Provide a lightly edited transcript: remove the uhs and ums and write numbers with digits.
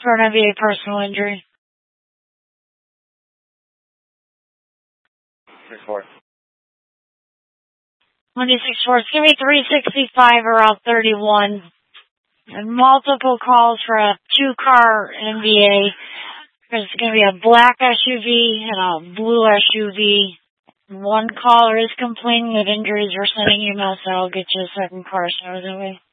for an MVA personal injury. Report. Monday 6-4. It's going to be 365 or Route 31. And multiple calls for a 2-car NVA. There's going to be a black SUV and a blue SUV. One caller is complaining of injuries. We're sending emails, so I'll get you a second car started away.